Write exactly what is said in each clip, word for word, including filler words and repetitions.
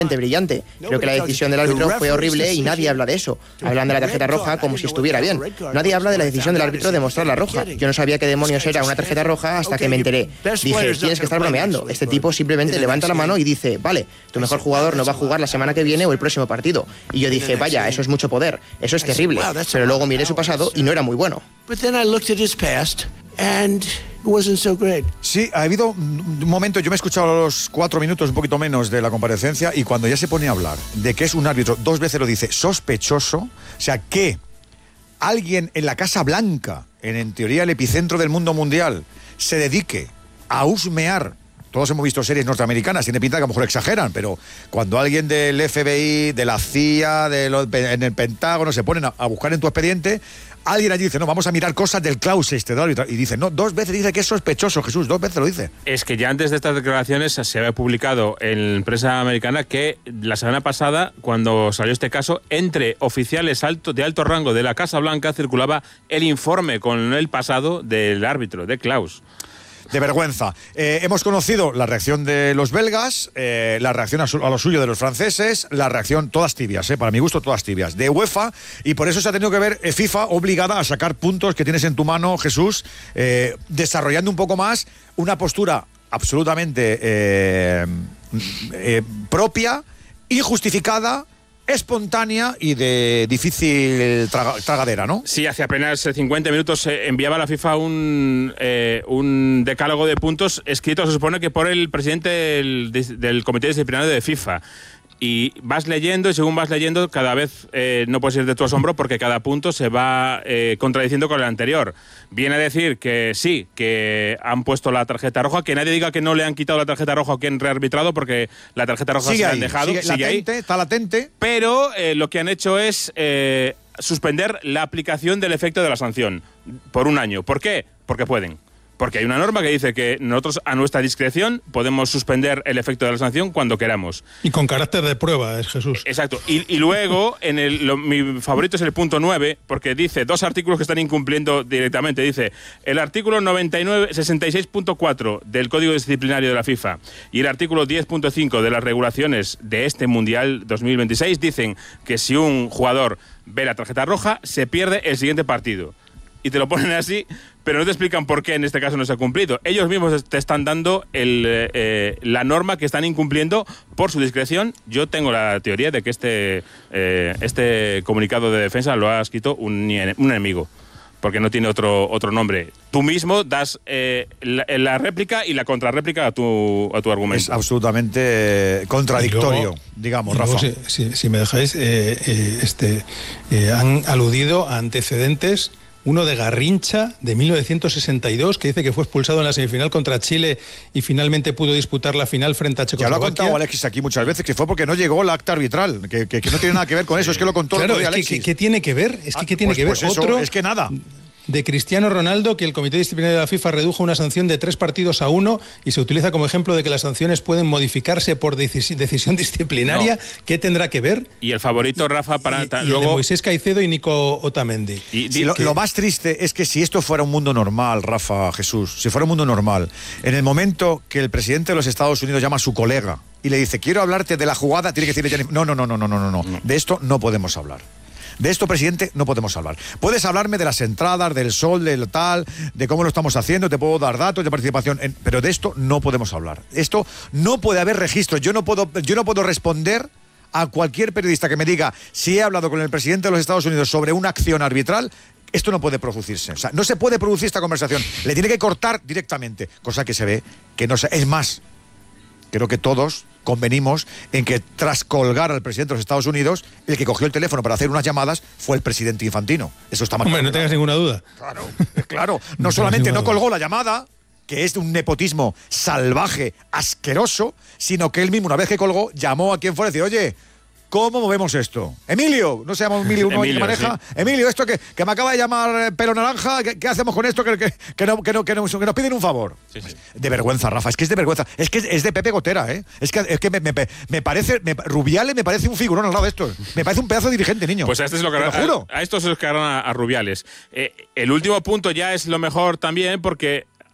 brillante. Creo que la decisión del árbitro fue horrible y nadie habla de eso. Hablan de la tarjeta roja como si estuviera bien. Nadie habla de la decisión del árbitro de mostrar la roja. Yo no sabía qué demonios era una tarjeta roja hasta que me enteré. Dije, tienes que estar bromeando. Este tipo simplemente levanta la mano y dice, vale, tu mejor jugador no va a jugar la semana que viene o el próximo partido. Y yo dije, vaya, eso es mucho poder. Eso es terrible. Pero luego miré su pasado y no era muy bueno. And it wasn't so great. Sí, ha habido un momento, yo me he escuchado los cuatro minutos, un poquito menos de la comparecencia, y cuando ya se pone a hablar de que es un árbitro, dos veces lo dice, sospechoso, o sea, que alguien en la Casa Blanca, en, en teoría el epicentro del mundo mundial, se dedique a husmear. Todos hemos visto series norteamericanas, tiene pinta que a lo mejor exageran, pero cuando alguien del F B I, de la C I A, de los, en el Pentágono, se ponen a, a buscar en tu expediente, alguien allí dice, no, vamos a mirar cosas del Klaus este, del árbitro, y dice, no, dos veces dice que es sospechoso, Jesús, dos veces lo dice. Es que ya antes de estas declaraciones se había publicado en prensa americana que la semana pasada, cuando salió este caso, entre oficiales alto, de alto rango de la Casa Blanca circulaba el informe con el pasado del árbitro, de Klaus. De vergüenza. Eh, hemos conocido la reacción de los belgas, eh, la reacción a, su, a lo suyo de los franceses, la reacción, todas tibias, eh, para mi gusto todas tibias, de UEFA, y por eso se ha tenido que ver eh, FIFA obligada a sacar puntos que tienes en tu mano, Jesús, eh, desarrollando un poco más una postura absolutamente eh, eh, propia, injustificada, espontánea y de difícil traga, tragadera, ¿no? Sí, hace apenas cincuenta minutos eh, enviaba a la FIFA un, eh, un decálogo de puntos escrito, se supone que por el presidente del, del Comité Disciplinario de FIFA. Y vas leyendo, y según vas leyendo, cada vez eh, no puedes ir de tu asombro porque cada punto se va eh, contradiciendo con el anterior. Viene a decir que sí, que han puesto la tarjeta roja, que nadie diga que no le han quitado la tarjeta roja o que han rearbitrado porque la tarjeta roja sigue se la ahí, han dejado. Sigue, sigue latente, ahí. Está latente. Pero eh, lo que han hecho es eh, suspender la aplicación del efecto de la sanción por un año. ¿Por qué? Porque pueden. Porque hay una norma que dice que nosotros, a nuestra discreción, podemos suspender el efecto de la sanción cuando queramos. Y con carácter de prueba, es Jesús. Exacto. Y, y luego, en el, lo, mi favorito es el punto nueve, porque dice dos artículos que están incumpliendo directamente. Dice, el artículo noventa y nueve, sesenta y seis punto cuatro del Código Disciplinario de la FIFA y el artículo diez punto cinco de las regulaciones de este Mundial dos mil veintiséis dicen que si un jugador ve la tarjeta roja, se pierde el siguiente partido. Y te lo ponen así, pero no te explican por qué en este caso no se ha cumplido. Ellos mismos te están dando el, eh, la norma que están incumpliendo por su discreción. Yo tengo la teoría de que este, eh, este comunicado de defensa lo ha escrito un, un enemigo, porque no tiene otro, otro nombre. Tú mismo das eh, la, la réplica y la contrarréplica a tu, a tu argumento. Es absolutamente contradictorio, luego, digamos, Rafa. Si, si, si me dejáis, eh, eh, este, eh, han aludido a antecedentes. Uno de Garrincha, de mil novecientos sesenta y dos, que dice que fue expulsado en la semifinal contra Chile y finalmente pudo disputar la final frente a Checoslovaquia. Ya lo ha contado Alexis aquí muchas veces, que fue porque no llegó el acta arbitral, que, que, que no tiene nada que ver con eso, es que lo contó claro, el es Alexis. Que, que, ¿qué tiene que ver? Es que, ah, ¿qué tiene pues, que ver? Pues eso, Otro, es que nada. De Cristiano Ronaldo, que el Comité Disciplinario de la FIFA redujo una sanción de tres partidos a uno y se utiliza como ejemplo de que las sanciones pueden modificarse por decis- decisión disciplinaria. No. ¿Qué tendrá que ver? Y el favorito, Rafa, para... Y, y luego... el de Moisés Caicedo y Nico Otamendi. Y, y lo, lo más triste es que si esto fuera un mundo normal, Rafa, Jesús, si fuera un mundo normal, en el momento que el presidente de los Estados Unidos llama a su colega y le dice, quiero hablarte de la jugada, tiene que decirle, no, no, no, no, no, no, no, no, de esto no podemos hablar. De esto, presidente, no podemos hablar. Puedes hablarme de las entradas, del sol, del tal, de cómo lo estamos haciendo, te puedo dar datos de participación, en, pero de esto no podemos hablar. Esto no puede haber registros. Yo no puedo, yo no puedo responder a cualquier periodista que me diga si he hablado con el presidente de los Estados Unidos sobre una acción arbitral. Esto no puede producirse. O sea, no se puede producir esta conversación. Le tiene que cortar directamente, cosa que se ve que no se... Es más, creo que todos convenimos en que tras colgar al presidente de los Estados Unidos, el que cogió el teléfono para hacer unas llamadas fue el presidente Infantino. Eso está mal. Hombre, no tengas ninguna duda. Claro, claro. No, no solamente no colgó la llamada, que es de un nepotismo salvaje, asqueroso, sino que él mismo, una vez que colgó, llamó a quien fuera y decía, oye, ¿cómo movemos esto? Emilio, no se llama Emilio, uno que maneja. Sí. Emilio, esto que, que me acaba de llamar Pelo Naranja, ¿qué, qué hacemos con esto? Que, que, que, no, que, no, que, no, que nos piden un favor. Sí, sí. De vergüenza, Rafa, es que es de vergüenza. Es que es de Pepe Gotera, ¿eh? Es que, es que me, me, me parece, me, Rubiales me parece un figurón al lado de esto. Me parece un pedazo de dirigente, niño. Pues a este es lo que lo juro. A, a estos se los cargan a, a Rubiales. Eh, el último punto ya es lo mejor también porque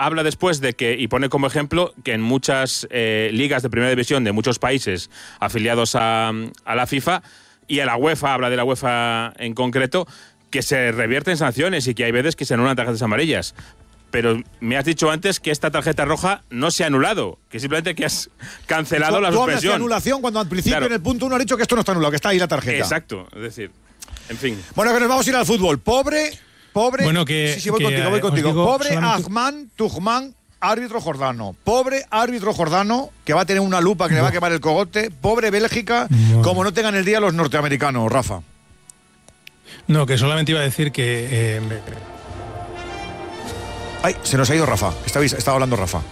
habla después de que, y pone como ejemplo, que en muchas eh, ligas de primera división de muchos países afiliados a, a la FIFA y a la UEFA, habla de la UEFA en concreto, que se revierten sanciones y que hay veces que se anulan tarjetas amarillas. Pero me has dicho antes que esta tarjeta roja no se ha anulado, que simplemente que has cancelado tú, la tú suspensión. Hablas de anulación cuando al principio claro. en el punto uno has dicho que esto no está anulado, que está ahí la tarjeta. Exacto, es decir, en fin. Bueno, que nos vamos a ir al fútbol. Pobre, pobre. Bueno, que, sí, sí, voy que, contigo, voy contigo. digo, Pobre solamente... Ahmad Tuhman, árbitro jordano. Pobre árbitro jordano, que va a tener una lupa que no. le va a quemar el cogote. Pobre Bélgica, no. como no tengan el día los norteamericanos, Rafa. No, que solamente iba a decir que... Eh, Ay, se nos ha ido Rafa. Estaba, estaba hablando Rafa.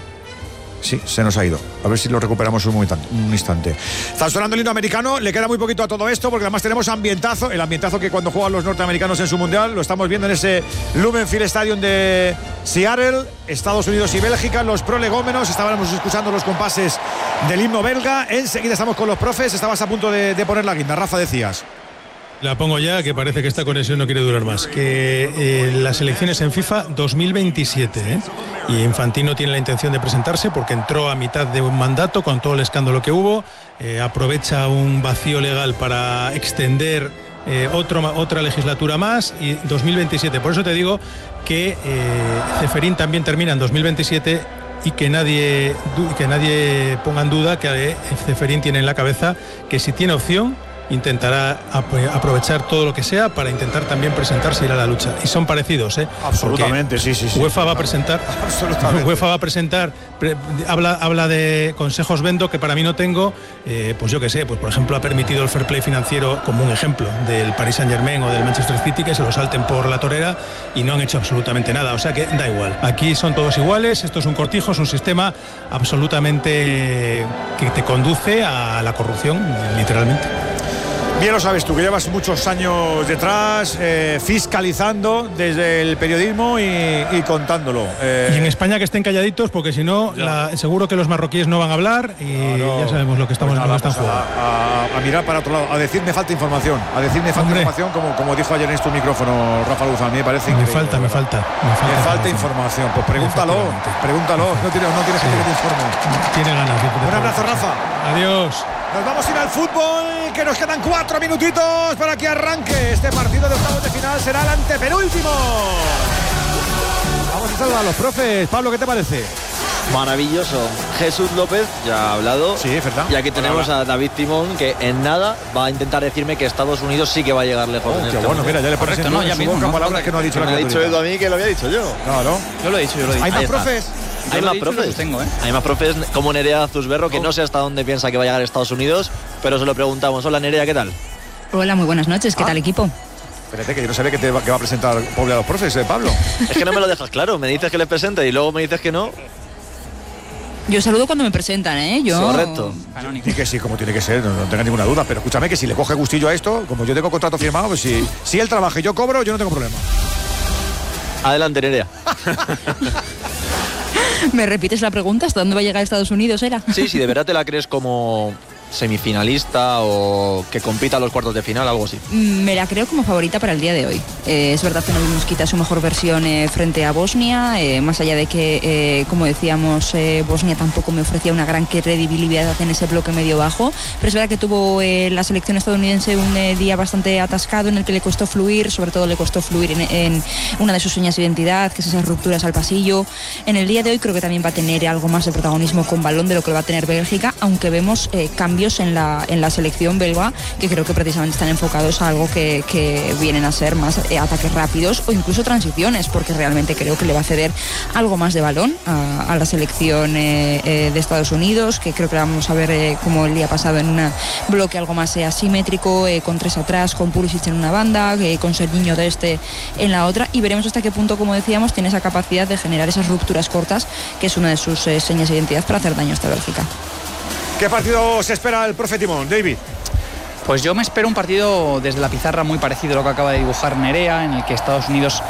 Sí, se nos ha ido. A ver si lo recuperamos un, momento, un instante. Está sonando el himno americano. Le queda muy poquito a todo esto porque además tenemos ambientazo. El ambientazo que cuando juegan los norteamericanos en su mundial lo estamos viendo en ese Lumenfield Stadium de Seattle. Estados Unidos y Bélgica. Los prolegómenos. Estábamos escuchando los compases del himno belga. Enseguida estamos con los profes. Estabas a punto de, de poner la guinda. Rafa, decías. La pongo ya, que parece que esta conexión no quiere durar más. Que eh, las elecciones en FIFA dos mil veintisiete, ¿eh? Y Infantino tiene la intención de presentarse porque entró a mitad de un mandato con todo el escándalo que hubo, eh, aprovecha un vacío legal para extender eh, otro, otra legislatura más y dos mil veintisiete. Por eso te digo que eh, Ceferín también termina en dos mil veintisiete y que nadie, que nadie ponga en duda que Ceferín tiene en la cabeza que si tiene opción intentará aprovechar todo lo que sea para intentar también presentarse y ir a la lucha. Y son parecidos, ¿eh? Absolutamente, sí, sí, sí. UEFA va a presentar. Absolutamente. UEFA va a presentar. Pre, habla, habla de consejos vendo que para mí no tengo. Eh, pues yo qué sé, pues por ejemplo ha permitido el fair play financiero como un ejemplo del Paris Saint-Germain o del Manchester City que se lo salten por la torera y no han hecho absolutamente nada. O sea que da igual. Aquí son todos iguales. Esto es un cortijo, es un sistema absolutamente que te conduce a la corrupción, literalmente. Bien lo sabes tú, que llevas muchos años detrás, eh, fiscalizando desde el periodismo y, y contándolo. Eh, y en España que estén calladitos, porque si no, la, seguro que los marroquíes no van a hablar y no, no. ya sabemos lo que estamos pues nada, están jugando. A, a, a mirar para otro lado, a decirme falta información, a decirme falta Hombre. información, como, como dijo ayer en este micrófono Rafa Luz, a mí me parece me increíble. Falta, me falta, me falta, me falta información. Pues pregúntalo, pregúntalo, no tienes, no tienes sí. que te informe. Tiene ganas. Un abrazo, Rafa. Adiós. Nos vamos a ir al fútbol, que nos quedan cuatro minutitos para que arranque este partido de octavos de final. Será el antepenúltimo. Vamos a saludar a los profes. Pablo, ¿qué te parece? Maravilloso. Jesús López ya ha hablado. Sí, es verdad. Y aquí tenemos a David Timón, que en nada va a intentar decirme que Estados Unidos sí que va a llegar lejos. Oh, en qué este bueno, mira, ya le pones en, no, en ya su mismo, boca no, palabras no, que no ha dicho la me ha dicho Edu a mí que lo había dicho yo. Claro. Yo lo he dicho, yo lo he dicho. ¿Hay más profes? Hay más profes. Tengo, ¿eh? Hay más profes como Nerea Zusberro, que oh. no sé hasta dónde piensa que va a llegar a Estados Unidos, pero se lo preguntamos. Hola Nerea, ¿qué tal? Hola, muy buenas noches. ¿Qué ah. tal, equipo? Espérate, que yo no sabía que, te va, que va a presentar Poble a los profes, ¿eh, Pablo? Es que no me lo dejas claro. Me dices que les presente y luego me dices que no. Yo saludo cuando me presentan, ¿eh? Yo... Correcto. Y que sí, como tiene que ser, no, no tenga ninguna duda. Pero escúchame, que si le coge gustillo a esto, como yo tengo contrato firmado, pues si, si él trabaja y yo cobro, yo no tengo problema. Adelante, Nerea. ¿Me repites la pregunta? ¿Hasta dónde va a llegar Estados Unidos, era? Sí, si de verdad te la crees como semifinalista o que compita a los cuartos de final, algo así. Me la creo como favorita para el día de hoy. Eh, es verdad que no vimos quizás su mejor versión eh, frente a Bosnia, eh, más allá de que, eh, como decíamos, eh, Bosnia tampoco me ofrecía una gran credibilidad en ese bloque medio bajo, pero es verdad que tuvo eh, la selección estadounidense un eh, día bastante atascado en el que le costó fluir, sobre todo le costó fluir en, en una de sus señas de identidad, que es esas rupturas al pasillo. En el día de hoy creo que también va a tener algo más de protagonismo con balón de lo que va a tener Bélgica, aunque vemos eh, cambios en la, en la selección belga que creo que precisamente están enfocados a algo que, que vienen a ser más eh, ataques rápidos o incluso transiciones, porque realmente creo que le va a ceder algo más de balón a, a la selección eh, eh, de Estados Unidos, que creo que la vamos a ver eh, como el día pasado en un bloque algo más eh, asimétrico, eh, con tres atrás, con Pulisic en una banda, eh, con Serginho de este en la otra, y veremos hasta qué punto, como decíamos, tiene esa capacidad de generar esas rupturas cortas, que es una de sus eh, señas de identidad para hacer daño a esta Bélgica. ¿Qué partido se espera el profe Timón, David? Pues yo me espero un partido desde la pizarra muy parecido a lo que acaba de dibujar Nerea, en el que Estados Unidos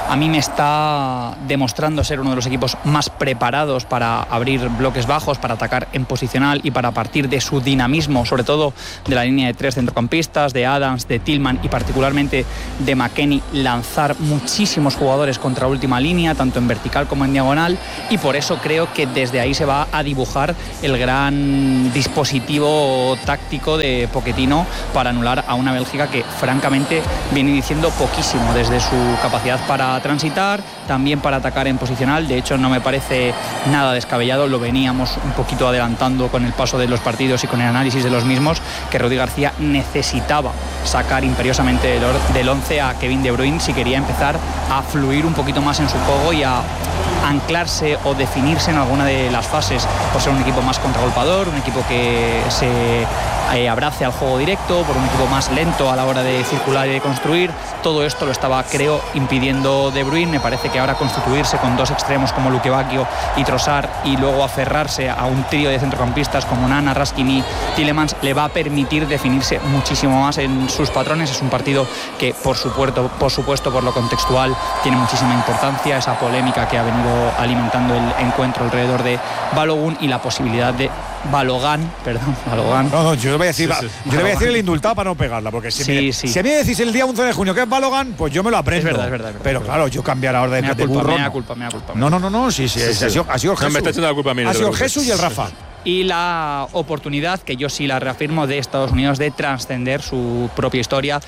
a mí me está demostrando ser uno de los equipos más preparados para abrir bloques bajos, para atacar en posicional y para partir de su dinamismo, sobre todo de la línea de tres centrocampistas, de Adams, de Tillman y particularmente de McKennie, lanzar muchísimos jugadores contra última línea, tanto en vertical como en diagonal, y por eso creo que desde ahí se va a dibujar el gran dispositivo táctico de Pochettino para anular a una Bélgica que francamente viene diciendo poquísimo desde su capacidad para transitar, también para atacar en posicional. De hecho, no me parece nada descabellado, lo veníamos un poquito adelantando con el paso de los partidos y con el análisis de los mismos, que Rudi García necesitaba sacar imperiosamente del, del once a Kevin De Bruyne si quería empezar a fluir un poquito más en su juego y a anclarse o definirse en alguna de las fases, por ser un equipo más contragolpador, un equipo que se eh, abrace al juego directo, por un equipo más lento a la hora de circular y de construir. Todo esto lo estaba, creo, impidiendo De Bruyne. Me parece que ahora constituirse con dos extremos como Luque Bacchio y Trossard y luego aferrarse a un trío de centrocampistas como Nana, Raskin y Tielemans le va a permitir definirse muchísimo más en sus patrones. Es un partido que, por supuesto, por supuesto, por lo contextual, tiene muchísima importancia, esa polémica que ha venido alimentando el encuentro alrededor de Balogun y la posibilidad de Balogan, perdón, Balogan. No, no, yo le voy a decir, Sí, sí, sí. yo le voy a decir el indultado para no pegarla, porque si, Sí, me, sí. si a mí me decís el día once de junio que es Balogan, pues yo me lo aprendo. Es verdad, es verdad, es verdad. Pero claro, yo cambiar ahora de, Me da de culpa, burro. me da no. culpa, me da culpa. No, no, no, no, sí, sí, Sí, ha sí. sido, ha sido No, Jesús. me está echando la culpa a mí, no Ha te sido preocupes. Jesús y el Rafa. Y la oportunidad, que yo sí la reafirmo, de Estados Unidos de trascender su propia historia